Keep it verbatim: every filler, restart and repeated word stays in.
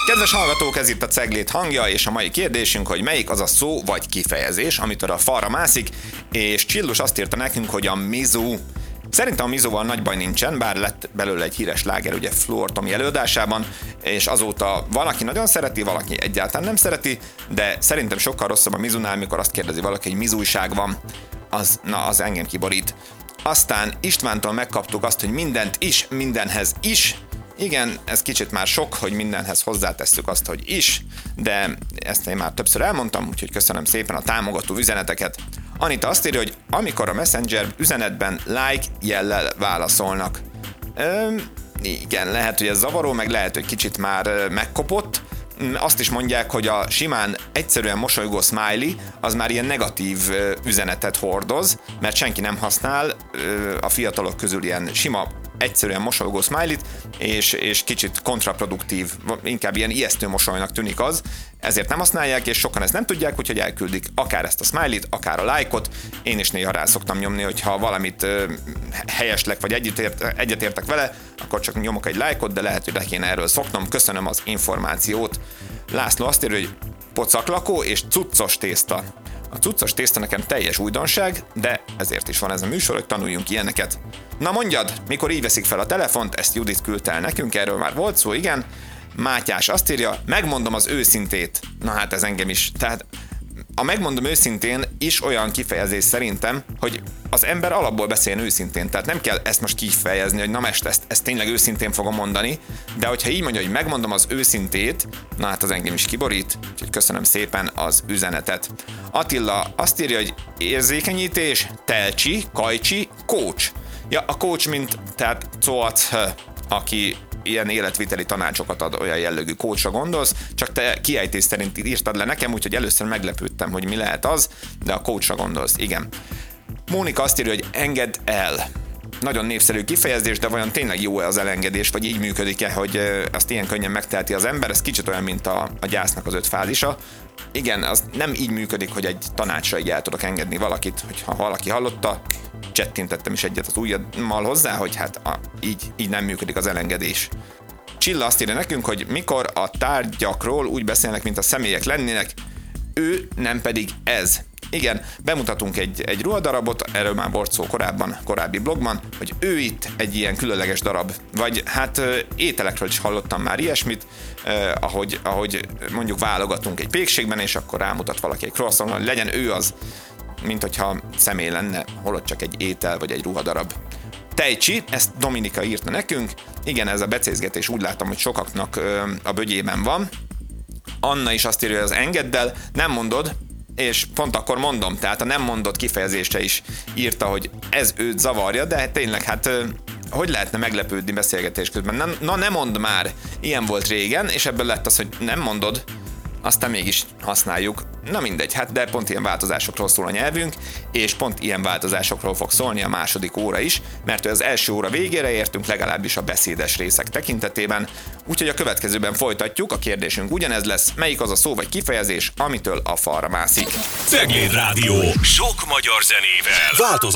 Kedves hallgatók, ez itt a Ceglét hangja, és a mai kérdésünk, hogy melyik az a szó vagy kifejezés, amitől a falra mászik, és Csillus azt írta nekünk, hogy a mizu. Szerintem a mizóval nagy baj nincsen, bár lett belőle egy híres sláger, ugye Flór Tomi előadásában, és azóta valaki nagyon szereti, valaki egyáltalán nem szereti, de szerintem sokkal rosszabb a mizunál, mikor azt kérdezi valaki, hogy mizújság van, az, na, az engem kiborít. Aztán Istvántól megkaptuk azt, hogy mindent is, mindenhez is. Igen, ez kicsit már sok, hogy mindenhez hozzátesszük azt, hogy is, de ezt én már többször elmondtam, úgyhogy köszönöm szépen a támogató üzeneteket. Anita azt írja, hogy amikor a Messenger üzenetben like jellel válaszolnak. Üm, igen, lehet, hogy ez zavaró, meg lehet, hogy kicsit már megkopott. Azt is mondják, hogy a simán egyszerűen mosolygó smiley az már ilyen negatív üzenetet hordoz, mert senki nem használ a fiatalok közül ilyen sima, egyszerűen mosolygó smiley-t, és, és kicsit kontraproduktív, inkább ilyen ijesztő mosolynak tűnik az, ezért nem használják, és sokan ezt nem tudják, úgyhogy elküldik akár ezt a smiley-t, akár a like-ot. Én is néha rá szoktam nyomni, hogyha valamit uh, helyeslek, vagy egyetért, egyetértek vele, akkor csak nyomok egy like-ot, de lehet, hogy le kéne erről szoknom. Köszönöm az információt. László azt írja, hogy pocaklakó és cuccos tészta. A cuccos tészta nekem teljes újdonság, de ezért is van ez a műsor, hogy tanuljunk ilyeneket. Na mondjad, mikor így veszik fel a telefont, ezt Judit küldte el nekünk, erről már volt szó, igen. Mátyás azt írja, megmondom az őszintét. Na hát ez engem is. Tehát a megmondom őszintén is olyan kifejezés szerintem, hogy az ember alapból beszéljen őszintén. Tehát nem kell ezt most kifejezni, hogy na mest, ezt, ezt tényleg őszintén fogom mondani, de hogyha így mondja, hogy megmondom az őszintét, na hát az engem is kiborít, úgyhogy köszönöm szépen az üzenetet. Attila azt írja, hogy érzékenyítés, telcsi, kajcsi, coach. Ja, a coach, mint tehát coach, aki ilyen életviteli tanácsokat ad, olyan jellegű coachra gondolsz, csak te kiejtés szerint írtad le nekem, úgyhogy először meglepődtem, hogy mi lehet az, de a coachra gondolsz, igen. Mónika azt írja, hogy engedd el. Nagyon népszerű kifejezés, de vajon tényleg jó-e az elengedés, vagy így működik-e, hogy azt ilyen könnyen megteheti az ember? Ez kicsit olyan, mint a, a gyásznak az öt fázisa. Igen, az nem így működik, hogy egy tanácsra így el tudok engedni valakit, hogyha valaki hallotta, csettintettem is egyet az ujjammal hozzá, hogy hát a, így, így nem működik az elengedés. Csilla azt írja nekünk, hogy mikor a tárgyakról úgy beszélnek, mint a személyek lennének, ő nem pedig ez. Igen, bemutatunk egy, egy ruhadarabot, erről már volt szó korábban, korábbi blogban, hogy ő itt egy ilyen különleges darab, vagy hát ételekről is hallottam már ilyesmit, eh, ahogy, ahogy mondjuk válogatunk egy pékségben, és akkor rámutat valaki egy croissant, hogy legyen ő az, mint hogyha személy lenne, holott csak egy étel vagy egy ruhadarab. Tejcsi, ezt Dominika írta nekünk, igen, ez a becézgetés úgy látom, hogy sokaknak ö, a bögyében van. Anna is azt írja, hogy az engeddel nem mondod, és pont akkor mondom, tehát a nem mondott kifejezése is írta, hogy ez őt zavarja, de tényleg hát ö, hogy lehetne meglepődni beszélgetés közben? Na, na ne mondd már, ilyen volt régen, és ebből lett az, hogy nem mondod, aztán mégis használjuk. Na mindegy, hát de pont ilyen változásokról szól a nyelvünk, és pont ilyen változásokról fog szólni a második óra is, mert az első óra végére értünk, legalábbis a beszédes részek tekintetében, úgyhogy a következőben folytatjuk, a kérdésünk ugyanez lesz, melyik az a szó vagy kifejezés, amitől a falra mászik. Cegléd Rádió, sok magyar zenével, változat